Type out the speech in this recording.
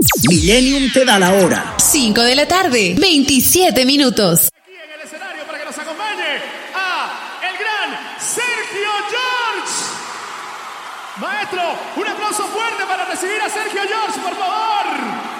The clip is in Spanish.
Millennium te da la hora. 5 de la tarde, 27 minutos. Aquí en el escenario para que nos acompañe a el gran Sergio George. Maestro, un aplauso fuerte para recibir a Sergio George, por favor.